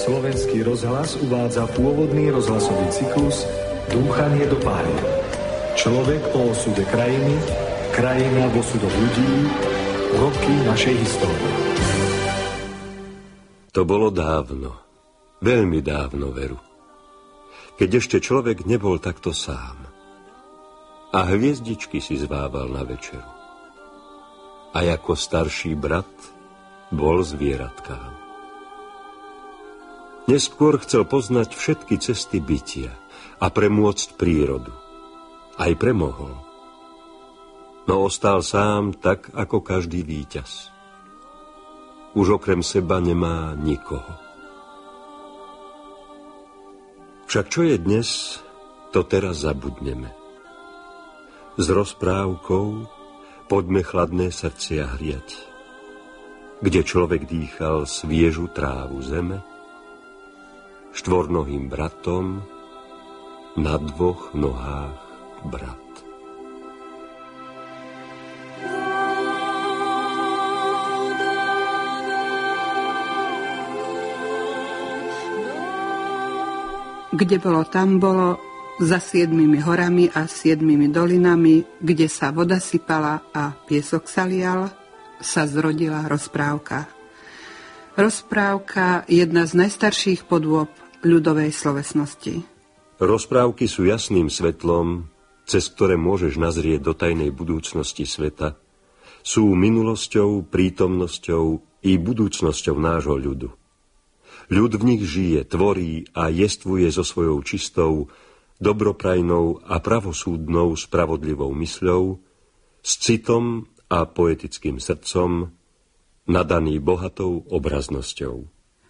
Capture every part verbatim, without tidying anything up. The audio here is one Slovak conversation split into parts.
Slovenský rozhlas uvádza pôvodný rozhlasový cyklus Dúchanie do páry. Človek o osude krajiny, krajina v osudoch ľudí, roky našej histórie. To bolo dávno, veľmi dávno, veru, keď ešte človek nebol takto sám. A hviezdičky si zvával na večeru. A ako starší brat bol zvieratkám. Neskôr chcel poznať všetky cesty bytia a premôcť prírodu. Aj premohol. No ostal sám tak, ako každý víťaz. Už okrem seba nemá nikoho. Však čo je dnes, to teraz zabudneme. S rozprávkou poďme chladné srdcia hriať, kde človek dýchal sviežu trávu zeme, štvornohým bratom na dvoch nohách brat. Kde bolo, tam bolo, za siedmimi horami a siedmimi dolinami, kde sa voda sypala a piesok sa lial, sa zrodila rozprávka. Rozprávka, jedna z najstarších podôb ľudovej slovesnosti. Rozprávky sú jasným svetlom, cez ktoré môžeš nazrieť do tajnej budúcnosti sveta. Sú minulosťou, prítomnosťou i budúcnosťou nášho ľudu. Ľud v nich žije, tvorí a jestvuje so svojou čistou, dobroprajnou a pravosúdnou spravodlivou mysľou, s citom a poetickým srdcom, nadaný bohatou obraznosťou.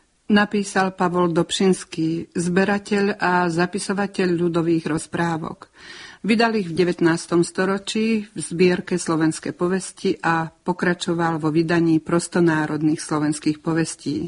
Napísal Pavol Dobšinský, zberateľ a zapisovateľ ľudových rozprávok. Vydal ich v devätnástom storočí v zbierke Slovenské povesti a pokračoval vo vydaní prostonárodných slovenských povestí.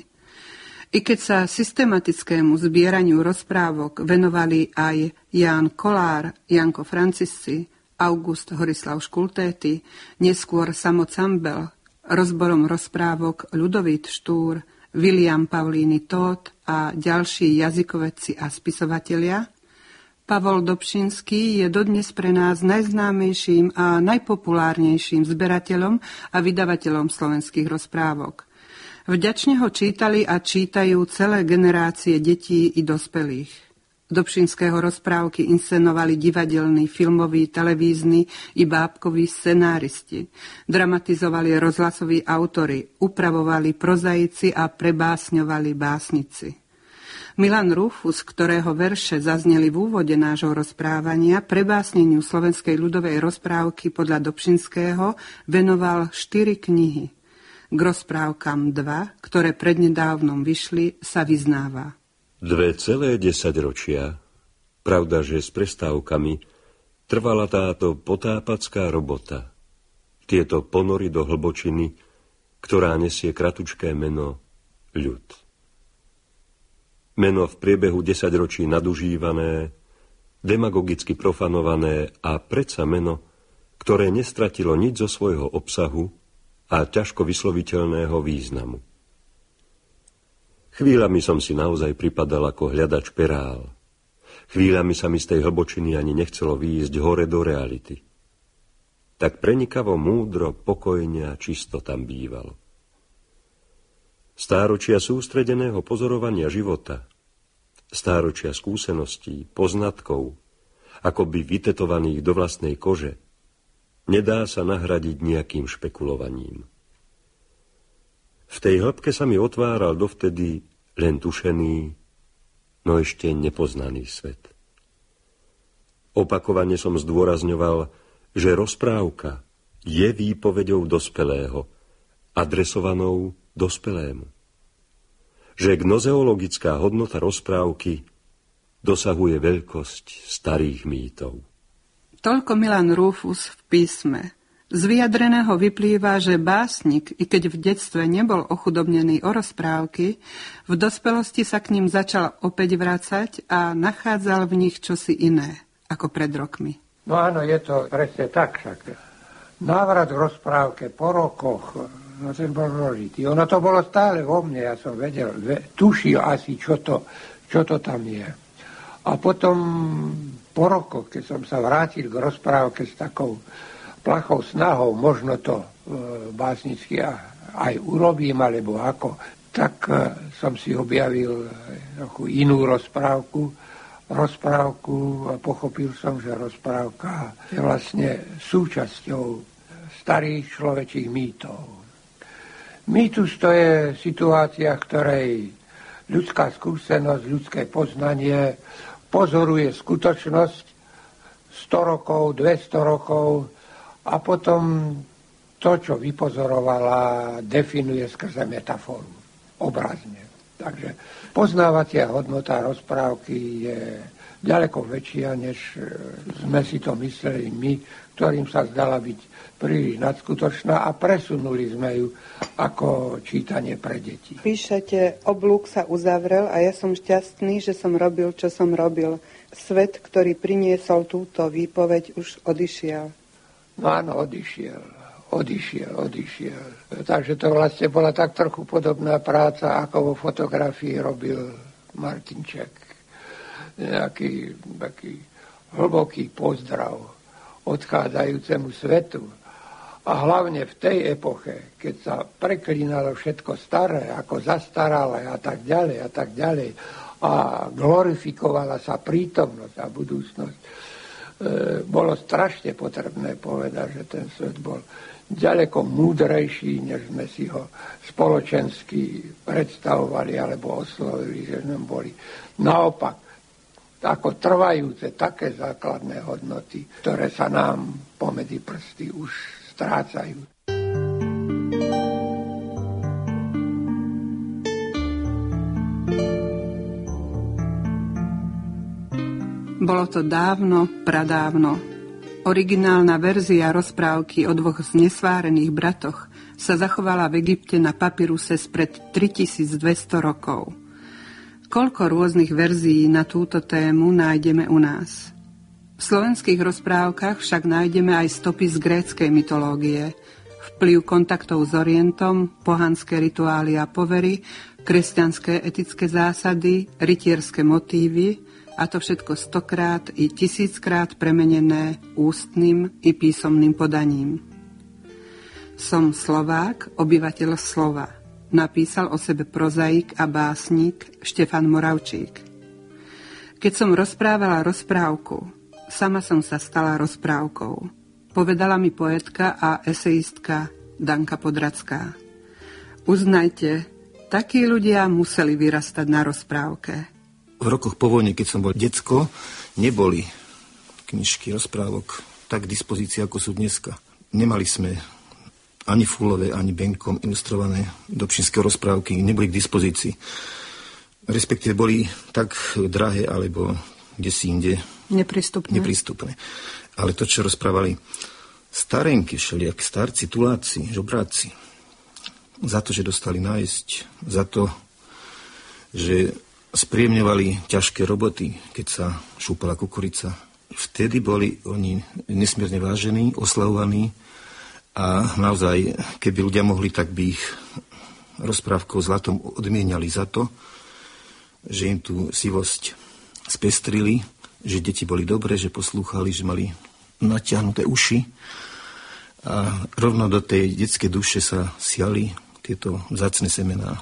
I keď sa systematickému zbieraniu rozprávok venovali aj Ján Kolár, Janko Francisci, August Horislav Škultéty, neskôr Samo Cambel, rozborom rozprávok Ľudovít Štúr, William Paulíny Todt a ďalší jazykovedci a spisovatelia, Pavol Dobšinský je dodnes pre nás najznámejším a najpopulárnejším zberateľom a vydavateľom slovenských rozprávok. Vďačne ho čítali a čítajú celé generácie detí i dospelých. Dobšinského rozprávky inscenovali divadelní, filmoví, televízni i bábkoví scenáristi. Dramatizovali rozhlasoví autori, upravovali prozaici a prebásňovali básnici. Milan Rufus, ktorého verše zazneli v úvode nášho rozprávania, prebásneniu slovenskej ľudovej rozprávky podľa Dobšinského venoval štyri knihy. K rozprávkam dva, ktoré prednedávnom vyšli, sa vyznáva. Dve celé desaťročia, pravda, že s prestávkami, trvala táto potápacká robota. Tieto ponory do hlbočiny, ktorá nesie kratučké meno ľud. Meno v priebehu desaťročí nadužívané, demagogicky profanované a predsa meno, ktoré nestratilo nič zo svojho obsahu a ťažko vysloviteľného významu. Chvíľami som si naozaj pripadal ako hľadač perál. Chvíľami sa mi z tej hlbočiny ani nechcelo výjsť hore do reality. Tak prenikavo, múdro, pokojne a čisto tam bývalo. Stáročia sústredeného pozorovania života, stáročia skúseností, poznatkov, akoby vytetovaných do vlastnej kože, nedá sa nahradiť nejakým špekulovaním. V tej hĺbke sa mi otváral dovtedy len tušený, no ešte nepoznaný svet. Opakovane som zdôrazňoval, že rozprávka je výpovedou dospelého, adresovanou dospelému. Že gnozeologická hodnota rozprávky dosahuje veľkosť starých mýtov. Toľko Milan Rufus v písme. Z vyjadreného vyplýva, že básnik, i keď v detstve nebol ochudobnený o rozprávky, v dospelosti sa k ním začal opäť vracať a nachádzal v nich čosi iné, ako pred rokmi. No áno, je to presne tak však. Návrat v rozprávke po rokoch no ten bol rozžitý. Ono to bolo stále vo mne, ja som vedel, tušil asi, čo to, čo to tam je. A potom po rokoch, keď som sa vrátil k rozprávke s takou plachou snahou, možno to e, básnicky aj urobím, alebo ako, tak e, som si objavil takú inú rozprávku, rozprávku a pochopil som, že rozprávka je vlastne súčasťou starých človečích mýtov. Mýtus to je situácia, v ktorej ľudská skúsenosť, ľudské poznanie pozoruje skutočnosť sto rokov, dvesto rokov a potom to, čo vypozorovala, definuje skrze metaforu, obrazne. Takže poznávacia hodnota rozprávky je ďaleko väčšia, než sme si to mysleli my, ktorým sa zdala byť príliš nadskutočná a presunuli sme ju ako čítanie pre deti. Píšete, oblúk sa uzavrel a ja som šťastný, že som robil, čo som robil. Svet, ktorý priniesol túto výpoveď, už odišiel. No áno, odišiel, odišiel, odišiel. Takže to vlastne bola tak trochu podobná práca, ako vo fotografii robil Martinček. Nejaký taký hlboký pozdrav odchádzajúcemu svetu. A hlavne v tej epoche, keď sa preklínalo všetko staré, ako zastaralé a tak ďalej a tak ďalej a glorifikovala sa prítomnosť a budúcnosť, e, bolo strašne potrebné povedať, že ten svet bol ďaleko múdrejší, než sme si ho spoločensky predstavovali alebo oslovili, že sme boli. Naopak, ako trvajúce také základné hodnoty, ktoré sa nám pomedzi prsty už strácajú. Bolo to dávno, pradávno. Originálna verzia rozprávky o dvoch znesvárených bratoch sa zachovala v Egypte na papiruse spred tritisícdvesto rokov. Koľko rôznych verzií na túto tému nájdeme u nás? V slovenských rozprávkach však nájdeme aj stopy z gréckej mytológie, vplyv kontaktov s Orientom, pohanské rituály a povery, kresťanské etické zásady, rytierské motívy, a to všetko stokrát i tisíckrát premenené ústnym i písomným podaním. Som Slovák, obyvateľ slova. Napísal o sebe prozaik a básnik Štefan Moravčík. Keď som rozprávala rozprávku, sama som sa stala rozprávkou. Povedala mi poetka a eseistka Danka Podradská. Uznajte, takí ľudia museli vyrastať na rozprávke. V rokoch po vojne, keď som bol decko, neboli knižky rozprávok tak k dispozícii, ako sú dneska. Nemali sme ani Fulové, ani Benkom ilustrované dobšinské rozprávky, neboli k dispozícii. Respektíve boli tak drahé, alebo kde si inde neprístupné. neprístupné. Ale to, čo rozprávali starenky, všelijak starci, tuláci, žobráci, za to, že dostali nájsť, za to, že spríjemňovali ťažké roboty, keď sa šúpala kukurica. Vtedy boli oni nesmierne vážení, oslavovaní a naozaj, keby ľudia mohli, tak by ich rozprávkou zlatom odmieniali za to, že im tú sivosť spestrili, že deti boli dobré, že poslúchali, že mali natiahnuté uši a rovno do tej detskej duše sa siali tieto vzácne semená.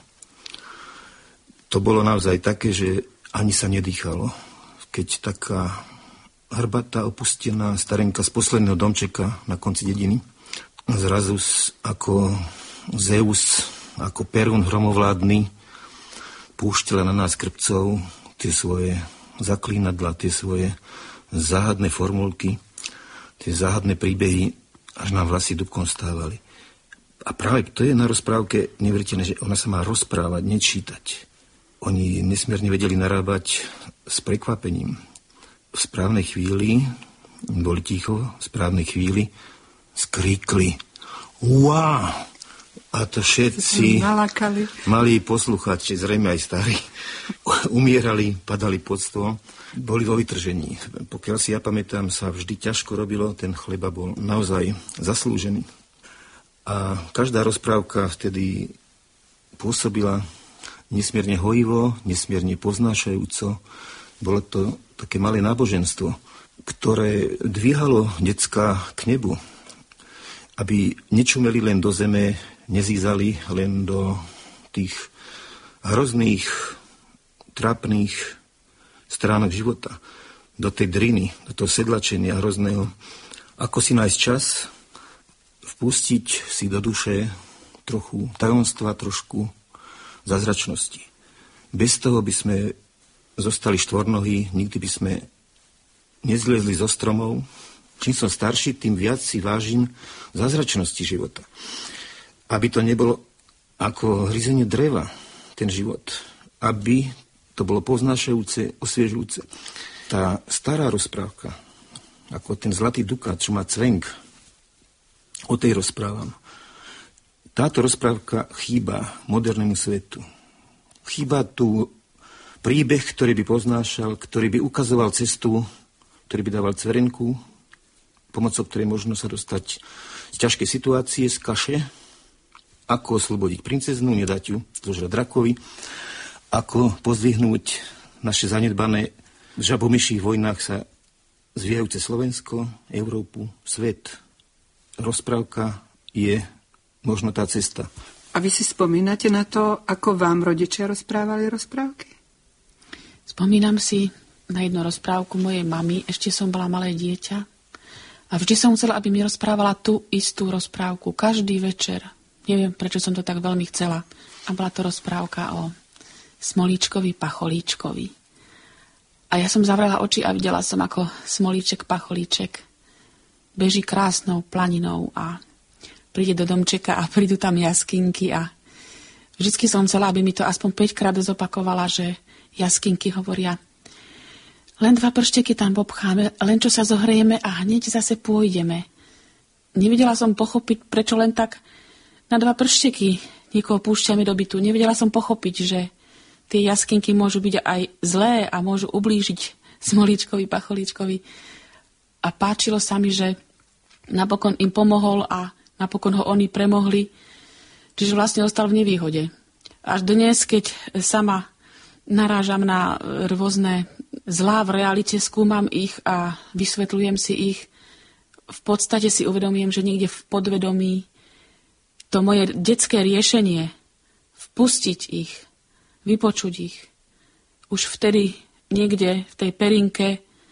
To bolo naozaj také, že ani sa nedýchalo. Keď taká hrbatá, opustená starenka z posledného domčeka na konci dediny zrazu ako Zeus, ako Perún hromovládny púšťala na nás krpcov tie svoje zaklínadla, tie svoje záhadné formulky, tie záhadné príbehy, až nám vlasy dúbkom stávali. A práve to je na rozprávke neuveriteľné, že ona sa má rozprávať, nečítať. Oni nesmierne vedeli narábať s prekvapením. V správnej chvíli boli ticho, v správnej chvíli skríkli Uá! A to všetci malí poslucháči, zrejme aj starí, umierali, padali pod stôl, boli vo vytržení. Pokiaľ si ja pamätám, sa vždy ťažko robilo, ten chleba bol naozaj zaslúžený. A každá rozprávka vtedy pôsobila nesmierne hojivo, nesmierne poznášajúco. Bolo to také malé náboženstvo, ktoré dvíhalo decka k nebu, aby nečumeli len do zeme, nezízali len do tých hrozných, trápnych stránok života, do tej driny, do toho sedlačenia hrozného. Ako si nájsť čas, vpustiť si do duše trochu tajomstva, trošku zázračnosti. Bez toho by sme zostali štvornohí, nikdy by sme nezliezli zo stromov. Čím som starší, tým viac si vážim zázračnosti života. Aby to nebolo ako hryzenie dreva, ten život. Aby to bolo poznášajúce, osviežujúce. Tá stará rozprávka, ako ten zlatý dukát, čo má cvenk, o tej rozprávam. Táto rozprávka chýba modernému svetu. Chýba tu príbeh, ktorý by poznášal, ktorý by ukazoval cestu, ktorý by dával cverenku, pomocou ktorej možno sa dostať z ťažkej situácie, z kaše, ako oslobodiť princeznu, nedať ju zožrať drakovi, ako pozdvihnúť naše zanedbané v žabomyších vojnách sa zvíjajúce Slovensko, Európu, svet. Rozprávka je možno tá cesta. A vy si spomínate na to, ako vám rodičia rozprávali rozprávky? Spomínam si na jednu rozprávku mojej mamy, ešte som bola malé dieťa a vždy som chcela, aby mi rozprávala tú istú rozprávku, každý večer. Neviem, prečo som to tak veľmi chcela. A bola to rozprávka o Smolíčkovi Pacholíčkovi. A ja som zavrela oči a videla som, ako Smolíček Pacholíček beží krásnou planinou a príde do domčeka a prídu tam jaskinky a vždycky som chcela, aby mi to aspoň päťkrát zopakovala, že jaskinky hovoria: len dva pršteky tam popcháme, len čo sa zohrejeme a hneď zase pôjdeme. Nevedela som pochopiť, prečo len tak na dva pršteky niekoho púšťame do bytu. Nevedela som pochopiť, že tie jaskinky môžu byť aj zlé a môžu ublížiť Smolíčkovi Pacholíčkovi. A páčilo sa mi, že napokon im pomohol a napokon ho oni premohli. Čiže vlastne ostal v nevýhode. Až dnes, keď sama narážam na rôzne zlá v realite, skúmam ich a vysvetľujem si ich, v podstate si uvedomím, že niekde v podvedomí to moje detské riešenie, vpustiť ich, vypočuť ich, už vtedy niekde v tej perinke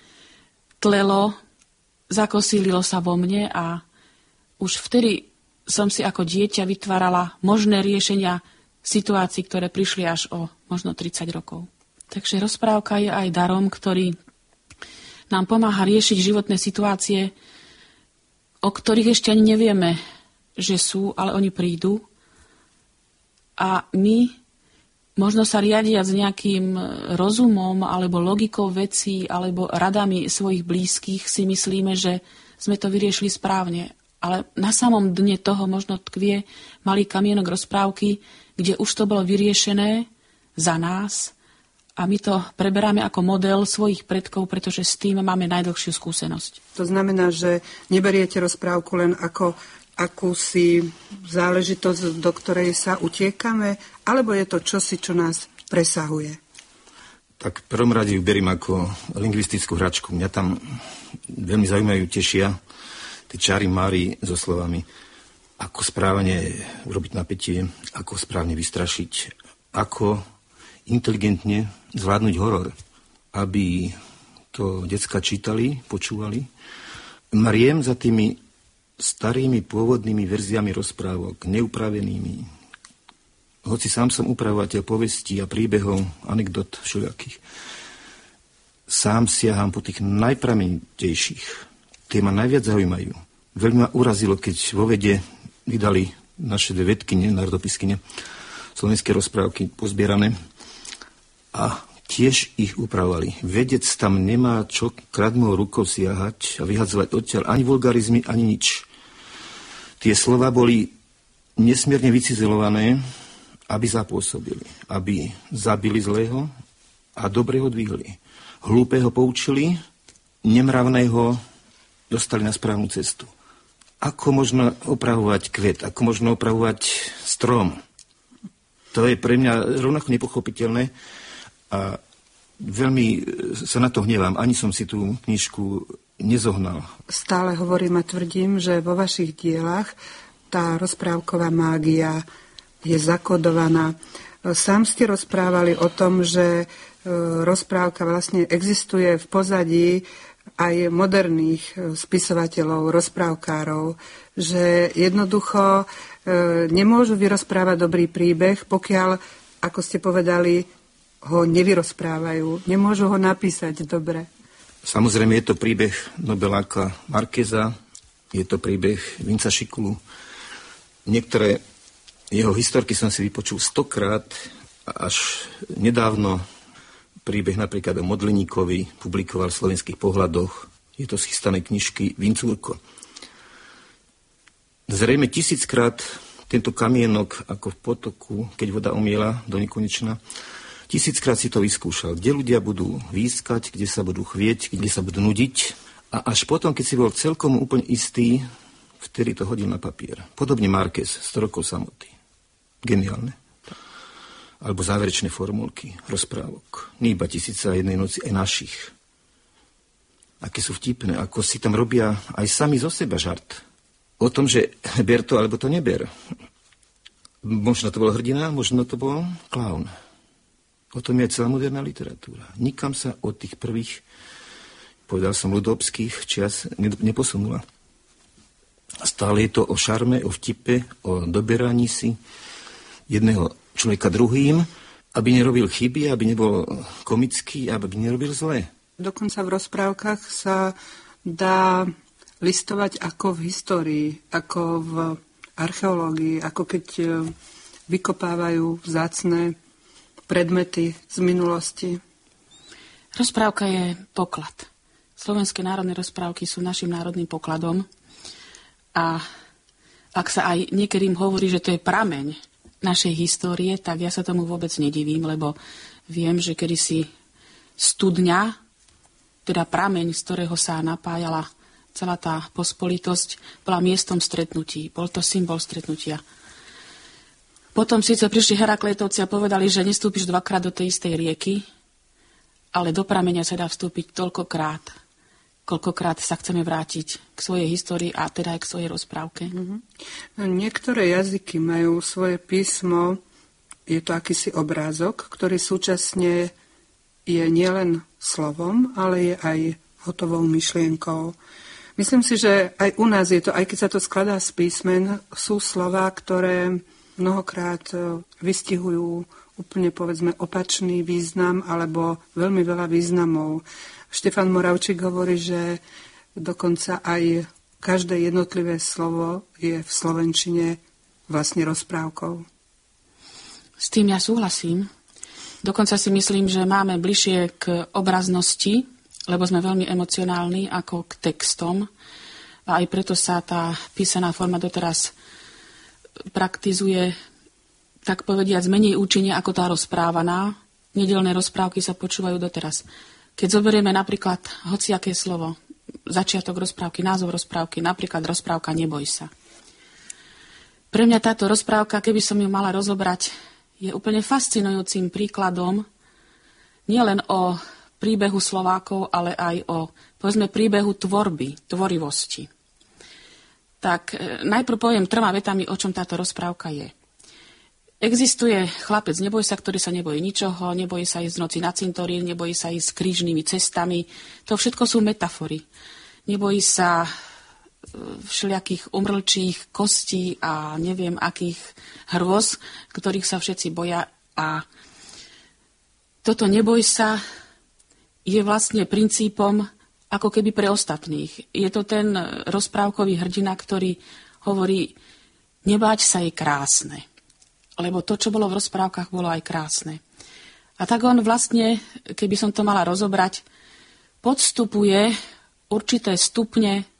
tlelo, zakosílilo sa vo mne a už vtedy som si ako dieťa vytvárala možné riešenia situácií, ktoré prišli až o možno tridsať rokov. Takže rozprávka je aj darom, ktorý nám pomáha riešiť životné situácie, o ktorých ešte ani nevieme, že sú, ale oni prídu. A my, možno sa riadiať s nejakým rozumom alebo logikou vecí alebo radami svojich blízkych, si myslíme, že sme to vyriešili správne. Ale na samom dne toho možno tkvie malý kamienok rozprávky, kde už to bolo vyriešené za nás a my to preberáme ako model svojich predkov, pretože s tým máme najdlhšiu skúsenosť. To znamená, že neberiete rozprávku len ako akúsi záležitosť, do ktorej sa utiekame, alebo je to čosi, čo nás presahuje? Tak v prvom rade ju beriem ako lingvistickú hračku. Mňa tam veľmi zaujímajú, tešia tie čáry máry so slovami, ako správne urobiť napätie, ako správne vystrašiť, ako inteligentne zvládnuť horor, aby to decká čítali, počúvali. Mariem za tými starými pôvodnými verziami rozprávok, neupravenými. Hoci sám som upravovateľ povestí a príbehov, anekdot všelijakých, sám siaham po tých najpramenitejších. Tie ma najviac zaujímajú. Veľmi ma urazilo, keď vo vede vydali naše dve vedkyne, národopiskyne, slovenské rozprávky pozbierané a tiež ich upravovali. Vedec tam nemá čo kradmou rukou siahať a vyhadzovať odtiaľ ani vulgarizmy, ani nič. Tie slova boli nesmierne vycizelované, aby zapôsobili, aby zabili zlého a dobrého dvihli. Hlúpeho poučili, nemravného dostali na správnu cestu. ako možno opravovať kvet, ako možno opravovať strom. To je pre mňa rovnako nepochopiteľné a veľmi sa na to hnevám. Ani som si tú knižku nezohnal. Stále hovorím a tvrdím, že vo vašich dielach tá rozprávková mágia je zakodovaná. Sám ste rozprávali o tom, že rozprávka vlastne existuje v pozadí aj moderných spisovateľov, rozprávkárov, že jednoducho nemôžu vyrozprávať dobrý príbeh, pokiaľ, ako ste povedali, ho nevyrozprávajú. Nemôžu ho napísať dobre. Samozrejme je to príbeh Nobeláka Markéza, je to príbeh Vinca Šikulu. Niektoré jeho historky som si vypočul stokrát, až nedávno príbeh napríklad o Modliníkovi publikoval v Slovenských pohľadoch. Je to z chystanej knižky Vincúrko. Zrejme tisíckrát tento kamienok ako v potoku, keď voda umiela do nekonečna, tisíckrát si to vyskúšal, kde ľudia budú výskať, kde sa budú chvieť, kde sa budú nudiť. A až potom, keď si bol celkom úplne istý, vtedy to hodil na papier. Podobne Marquez, sto rokov samoty. Geniálne. Alebo záverečné formulky, rozprávok. Níba tisíca jednej noci aj našich. Aké sú vtipné, ako si tam robia aj sami zo seba žart. O tom, že ber to, alebo to neber. Možno to bol hrdina, možno to bol klaun. O tom je aj celá moderná literatúra. Nikam sa od tých prvých, povedal som, ľudovských čias neposunula. Stále je to o šarme, o vtipe, o doberaní si jedného človeka druhým, aby nerobil chyby, aby nebol komický, aby nerobil zlé. Dokonca v rozprávkach sa dá listovať ako v histórii, ako v archeológii, ako keď vykopávajú vzácne predmety z minulosti. Rozprávka je poklad. Slovenské národné rozprávky sú našim národným pokladom a ak sa aj niektorým hovorí, že to je prameň našej histórie, tak ja sa tomu vôbec nedivím, lebo viem, že kedysi studňa, teda prameň, z ktorého sa napájala celá tá pospolitosť, bola miestom stretnutí. Bol to symbol stretnutia. Potom síce prišli Herakleitovci a povedali, že nestúpiš dvakrát do tej istej rieky, ale do prameňa sa dá vstúpiť toľkokrát, koľkokrát sa chceme vrátiť k svojej histórii a teda aj k svojej rozprávke. Mm-hmm. Niektoré jazyky majú svoje písmo, je to akýsi obrázok, ktorý súčasne je nielen slovom, ale je aj hotovou myšlienkou. Myslím si, že aj u nás je to, aj keď sa to skladá z písmen, sú slová, ktoré mnohokrát vystihujú úplne, povedzme, opačný význam alebo veľmi veľa významov. Štefan Moravčík hovorí, že dokonca aj každé jednotlivé slovo je v slovenčine vlastne rozprávkou. S tým ja súhlasím. Dokonca si myslím, že máme bližšie k obraznosti, lebo sme veľmi emocionálni ako k textom. A aj preto sa tá písaná forma doteraz praktizuje, tak povediac, menej účinne ako tá rozprávaná. Nedeľné rozprávky sa počúvajú doteraz. Keď zoberieme napríklad hociaké slovo, začiatok rozprávky, názov rozprávky, napríklad rozprávka Neboj sa. Pre mňa táto rozprávka, keby som ju mala rozobrať, je úplne fascinujúcim príkladom nielen o príbehu Slovákov, ale aj o, povedzme, príbehu tvorby, tvorivosti. Tak najprv poviem troma vetami, o čom táto rozprávka je. Existuje chlapec Neboj sa, ktorý sa nebojí ničoho, nebojí sa ísť v noci na cintorín, nebojí sa ísť krížnymi cestami. To všetko sú metafory. Nebojí sa všelijakých umrlčích kostí a neviem akých hrôz, ktorých sa všetci boja. A toto neboj sa je vlastne princípom ako keby pre ostatných. Je to ten rozprávkový hrdina, ktorý hovorí, nebáť sa je krásne. Lebo to, čo bolo v rozprávkach, bolo aj krásne. A tak on vlastne, keby som to mala rozobrať, podstupuje určité stupne